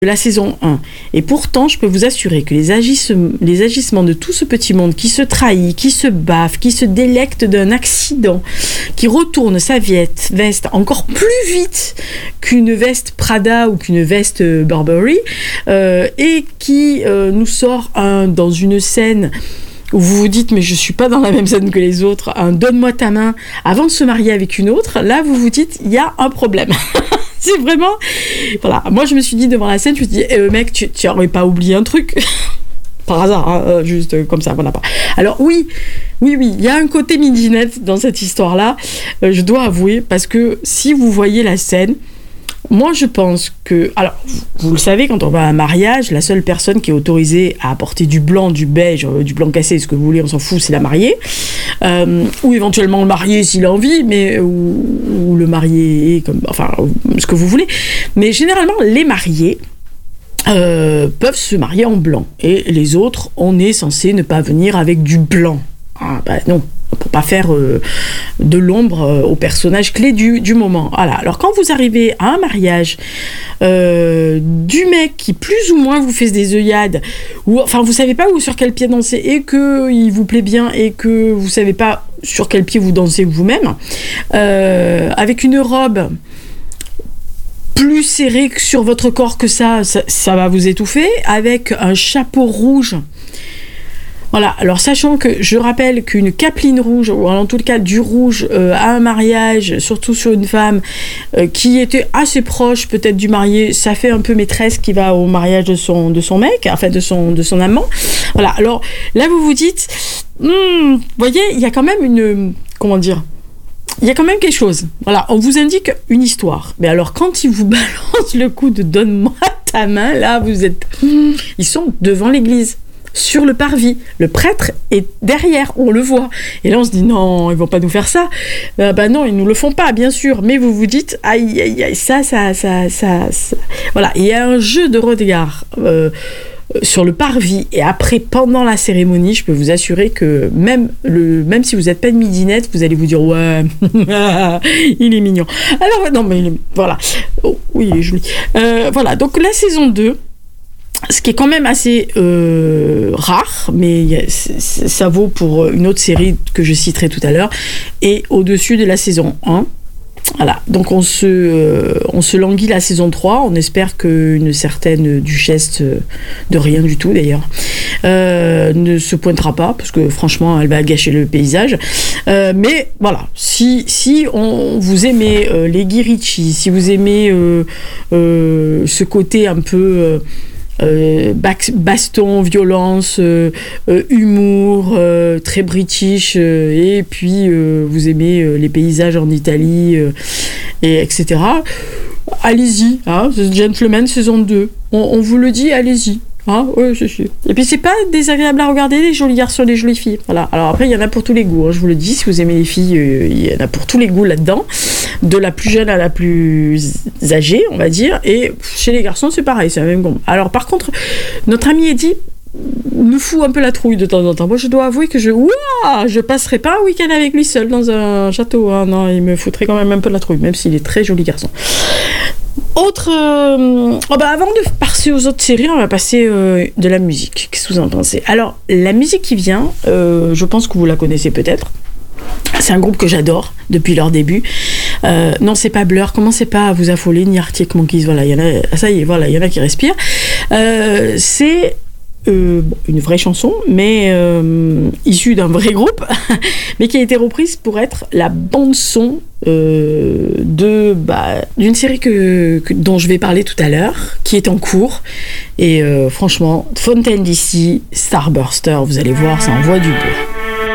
de la saison 1. Et pourtant, je peux vous assurer que les agissements de tout ce petit monde qui se trahit, qui se baffe, qui se délecte d'un accident, qui retourne sa veste encore plus vite qu'une veste Prada ou qu'une veste Burberry, et qui nous sort dans une scène où vous vous dites, mais je suis pas dans la même scène que les autres, donne-moi ta main avant de se marier avec une autre, là vous vous dites, il y a un problème. C'est vraiment... Voilà, moi je me suis dit devant la scène, je me suis dit, mec, tu aurais pas oublié un truc par hasard, hein, juste comme ça, voilà pas. Alors oui, il y a un côté midinette dans cette histoire-là, je dois avouer, parce que si vous voyez la scène, moi, je pense que... Alors, vous le savez, quand on va à un mariage, la seule personne qui est autorisée à apporter du blanc, du beige, du blanc cassé, ce que vous voulez, on s'en fout, c'est la mariée. Ou éventuellement le marié s'il a envie, mais ou le marié, enfin, ce que vous voulez. Mais généralement, les mariés peuvent se marier en blanc. Et les autres, on est censé ne pas venir avec du blanc. Ah, bah non. Pour pas faire de l'ombre au personnage clé du moment. Voilà. Alors quand vous arrivez à un mariage du mec qui plus ou moins vous fait des œillades, ou enfin vous savez pas sur quel pied danser et que il vous plaît bien et que vous savez pas sur quel pied vous dansez vous-même, avec une robe plus serrée sur votre corps que ça va vous étouffer, avec un chapeau rouge. Voilà, alors sachant que je rappelle qu'une capeline rouge, ou en tout cas du rouge à un mariage, surtout sur une femme qui était assez proche peut-être du marié, ça fait un peu maîtresse qui va au mariage de son mec, enfin de son amant. Voilà, alors là vous vous dites, vous voyez, il y a quand même il y a quand même quelque chose. Voilà, on vous indique une histoire. Mais alors quand il vous balance le coup de donne-moi ta main, là vous êtes... Ils sont devant l'église, sur le parvis, le prêtre est derrière, on le voit, et là on se dit non, ils vont pas nous faire ça, non, ils nous le font pas, bien sûr, mais vous vous dites aïe, ça, voilà, il y a un jeu de regard sur le parvis, et après, pendant la cérémonie, je peux vous assurer que même si vous n'êtes pas de midinette, vous allez vous dire ouais, il est mignon. Alors non, mais voilà, oh, oui, il est joli. Voilà, donc la saison 2, ce qui est quand même assez rare, mais ça vaut pour une autre série que je citerai tout à l'heure, et au-dessus de la saison 1. Voilà, donc on se languit la saison 3, on espère qu'une certaine duchesse, de rien du tout d'ailleurs, ne se pointera pas, parce que franchement elle va gâcher le paysage, mais voilà, si vous aimez les Guy Ritchie, si vous aimez ce côté un peu... baston, violence, humour, très british, et puis vous aimez les paysages en Italie, et etc. Allez-y, hein, The Gentleman saison 2. On vous le dit, allez-y. Ah ouais, c'est sûr. Et puis c'est pas désagréable à regarder, les jolis garçons, les jolies filles. Voilà. Alors après il y en a pour tous les goûts, hein, je vous le dis, si vous aimez les filles, il y en a pour tous les goûts là-dedans, de la plus jeune à la plus âgée, on va dire, et chez les garçons c'est pareil, c'est la même gomme. Alors par contre, notre ami Eddie nous fout un peu la trouille de temps en temps. Moi je dois avouer que je passerai pas un week-end avec lui seul dans un château, hein. Non, il me foutrait quand même un peu la trouille, même s'il est très joli garçon. Avant de passer aux autres séries, on va passer de la musique. Qu'est-ce que vous en pensez? Alors, la musique qui vient, je pense que vous la connaissez peut-être. C'est un groupe que j'adore depuis leur début. Non, c'est pas Blur. Commencez pas à vous affoler, ni Arctic Monkeys. Voilà, il y en a. Ça y est, voilà, il y en a qui respirent. C'est une vraie chanson, mais issue d'un vrai groupe, mais qui a été reprise pour être la bande son d'une série dont je vais parler tout à l'heure, qui est en cours, et franchement, Fontaine DC, Starburster, vous allez voir, ça envoie du beau.